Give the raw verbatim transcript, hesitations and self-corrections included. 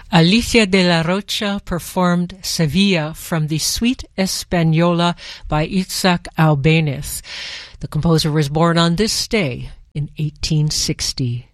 Alicia de la Rocha performed Sevilla from the Suite Española by Isaac Albéniz. The composer was born on this day in eighteen sixty.